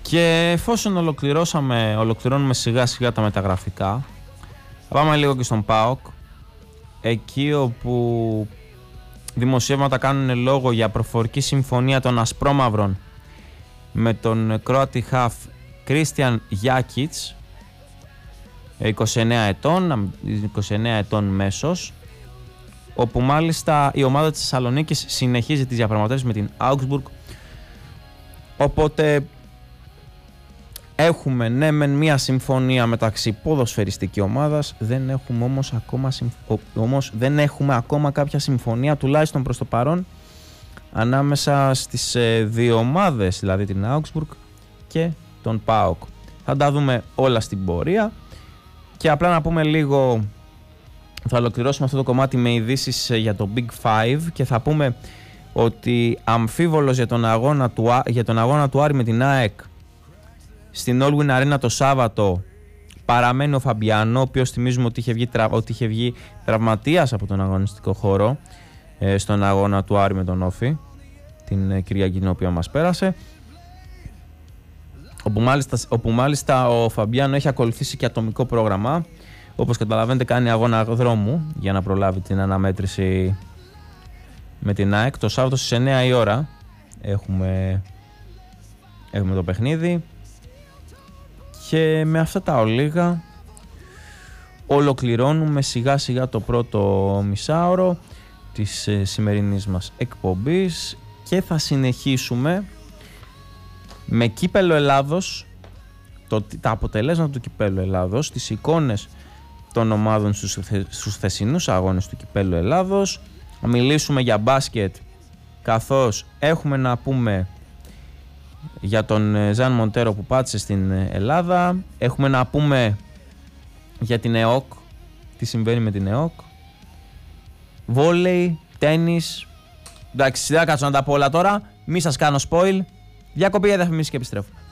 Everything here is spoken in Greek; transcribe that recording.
Και εφόσον ολοκληρώνουμε σιγά σιγά τα μεταγραφικά, θα πάμε λίγο και στον ΠΑΟΚ, εκεί όπου δημοσιεύματα κάνουν λόγο για προφορική συμφωνία των Ασπρόμαυρων με τον Κροάτι χαφ Κρίστιαν Γιάκιτς, 29 ετών μέσος, όπου μάλιστα η ομάδα της Θεσσαλονίκης συνεχίζει τις διαπραγματεύσεις με την Augsburg. Οπότε έχουμε ναι μεν μία συμφωνία μεταξύ ποδοσφαιριστική ομάδας, δεν έχουμε ακόμα κάποια συμφωνία, τουλάχιστον προς το παρόν, ανάμεσα στις δύο ομάδες, δηλαδή την Augsburg και τον ΠΑΟΚ. Θα τα δούμε όλα στην πορεία και απλά να πούμε λίγο, θα ολοκληρώσουμε αυτό το κομμάτι με ειδήσεις για το Big Five και θα πούμε ότι αμφίβολος για τον αγώνα του Άρη με την ΑΕΚ στην All Win Arena το Σάββατο παραμένει ο Φαμπιάνο, ο οποίος θυμίζουμε ότι είχε βγει τραυματίας από τον αγωνιστικό χώρο στον αγώνα του Άρη με τον Όφη την Κυριακή την οποία μας πέρασε, όπου μάλιστα ο Φαμπιάνο έχει ακολουθήσει και ατομικό πρόγραμμα. Όπως καταλαβαίνετε κάνει αγώνα δρόμου για να προλάβει την αναμέτρηση με την ΑΕΚ. Το Σάββατο στις 9 η ώρα έχουμε το παιχνίδι. Και με αυτά τα ολίγα ολοκληρώνουμε σιγά σιγά το πρώτο μισάωρο της σημερινής μας εκπομπής και θα συνεχίσουμε με κύπελλο Ελλάδος, τα αποτελέσματα του κυπέλλου Ελλάδος, τις εικόνες των ομάδων στους θεσινούς αγώνες του κυπέλλου Ελλάδος. Θα μιλήσουμε για μπάσκετ, καθώς έχουμε να πούμε για τον Ζαν Μοντέρο που πάτησε στην Ελλάδα. Έχουμε να πούμε για την ΕΟΚ, τι συμβαίνει με την ΕΟΚ, βόλεϊ, τένις. Εντάξει, δεν θα κάτσω να τα πω όλα τώρα, μη σας κάνω spoil. Διακοπή για διαφημίσεις και επιστρέφω.